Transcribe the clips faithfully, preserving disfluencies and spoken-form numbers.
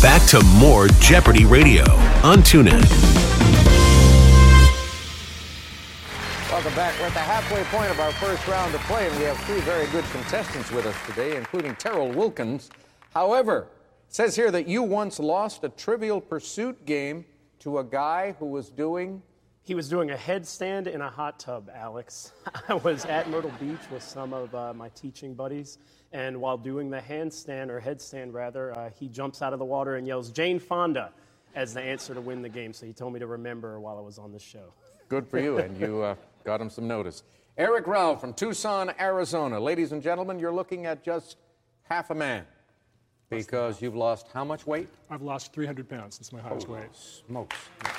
back to more Jeopardy Radio on TuneIn. Welcome back. We're at the halfway point of our first round of play, and we have three very good contestants with us today, including Terrell Wilkins. However, it says here that you once lost a Trivial Pursuit game to a guy who was doing... He was doing a headstand in a hot tub, Alex. I was at Myrtle Beach with some of uh, my teaching buddies, and while doing the handstand, or headstand rather, uh, he jumps out of the water and yells, "Jane Fonda," as the answer to win the game. So he told me to remember while I was on the show. Good for you, and you uh, got him some notice. Eric Rao from Tucson, Arizona. Ladies and gentlemen, you're looking at just half a man, because you've lost how much weight? I've lost three hundred pounds since my highest Holy weight. Smokes.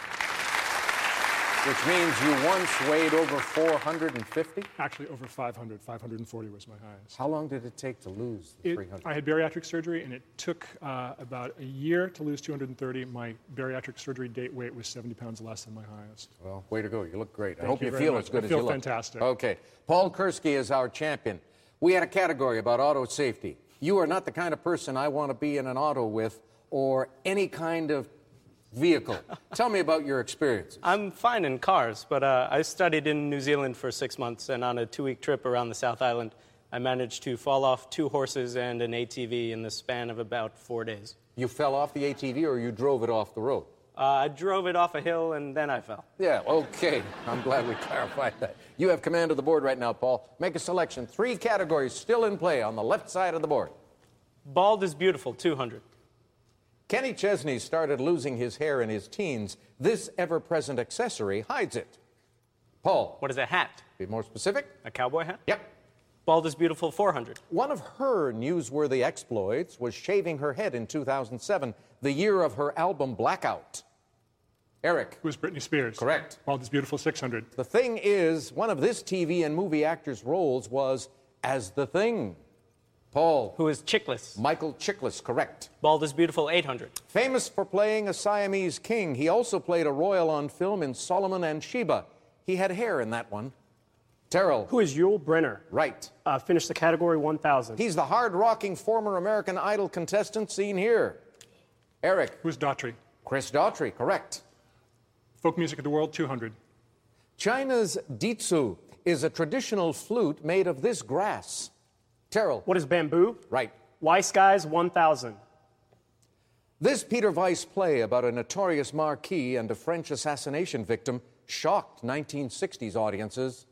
Which means you once weighed over four hundred fifty? Actually, over five hundred. five hundred forty was my highest. How long did it take to lose the It, three hundred? I had bariatric surgery, and it took uh, about a year to lose two hundred thirty. My bariatric surgery date weight was seventy pounds less than my highest. Well, way to go. You look great. Thank I hope you you, very feel much. as good I as feel you look. fantastic. Okay. Paul Kursky is our champion. We had a category about auto safety. You are not the kind of person I want to be in an auto with or any kind of vehicle. Tell me about your experiences. I'm fine in cars, but uh, I studied in New Zealand for six months, and on a two-week trip around the South Island, I managed to fall off two horses and an A T V in the span of about four days. You fell off the A T V or you drove it off the road? Uh, I drove it off a hill, and then I fell. Yeah, okay. I'm glad we clarified that. You have command of the board right now, Paul. Make a selection. Three categories still in play on the left side of the board. Bald is beautiful, two hundred. Kenny Chesney started losing his hair in his teens. This ever-present accessory hides it. Paul. What is a hat? Be more specific. A cowboy hat? Yep. Bald is beautiful, four hundred. One of her newsworthy exploits was shaving her head in two thousand seven, the year of her album Blackout. Eric. It was Britney Spears. Correct. Bald is beautiful, six hundred. The thing is, one of this T V and movie actor's roles was as the Thing. Paul. Who is Chiklis? Michael Chiklis, correct. Bald is beautiful, eight hundred. Famous for playing a Siamese king, he also played a royal on film in Solomon and Sheba. He had hair in that one. Terrell. Who is Yul Brynner? Right. Uh, finished the category one thousand. He's the hard-rocking former American Idol contestant seen here. Eric. Who's Daughtry? Chris Daughtry, correct. Folk music of the world, two hundred. China's Dizu is a traditional flute made of this grass. Terrell. What is bamboo? Right. Weiss Guys, one thousand. This Peter Weiss play about a notorious marquis and a French assassination victim shocked nineteen sixties audiences.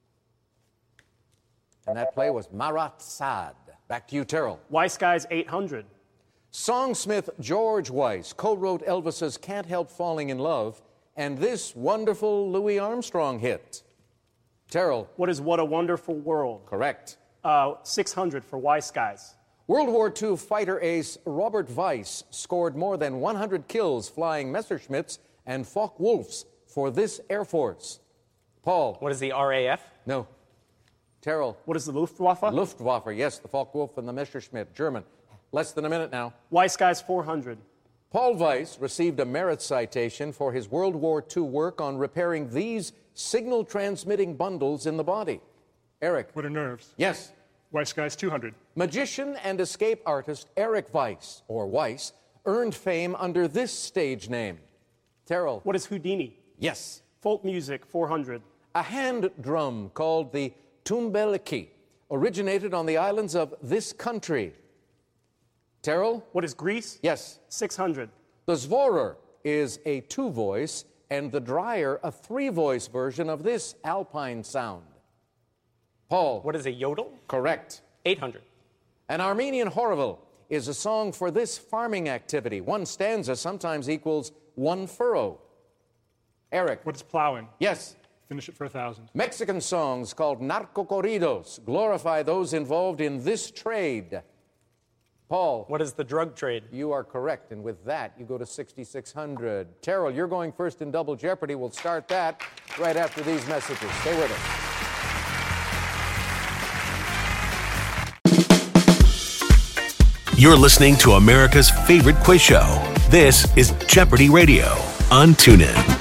And that play was Marat Sade. Back to you, Terrell. Weiss Guys, eight hundred. Songsmith George Weiss co-wrote Elvis's Can't Help Falling in Love and this wonderful Louis Armstrong hit. Terrell. What is What a Wonderful World? Correct. Uh, six hundred for Weiss Guys. World War Two fighter ace Robert Weiss scored more than one hundred kills flying Messerschmitts and Focke-Wulfs for this Air Force. Paul. What is the R A F? No. Terrell. What is the Luftwaffe? Luftwaffe, yes, the Focke-Wulf and the Messerschmitt, German. Less than a minute now. Weiss Guys, four hundred. Paul Weiss received a merit citation for his World War Two work on repairing these signal-transmitting bundles in the body. Eric. What are nerves? Yes. Weiss Guys, two hundred. Magician and escape artist Eric Weiss, or Weiss, earned fame under this stage name. Terrell. What is Houdini? Yes. Folk music, four hundred. A hand drum called the tumbeleki originated on the islands of this country. Terrell? What is Greece? Yes. six hundred. The Zvorer is a two-voice and the dryer a three-voice version of this alpine sound. Paul. What is a yodel? Correct. eight hundred. An Armenian horevel is a song for this farming activity. One stanza sometimes equals one furrow. Eric. What is plowing? Yes. Finish it for a thousand. Mexican songs called narcocorridos glorify those involved in this trade. Paul. What is the drug trade? You are correct, and with that, you go to sixty-six hundred. Terrell, you're going first in Double Jeopardy. We'll start that right after these messages. Stay with us. You're listening to America's favorite quiz show. This is Jeopardy Radio on TuneIn.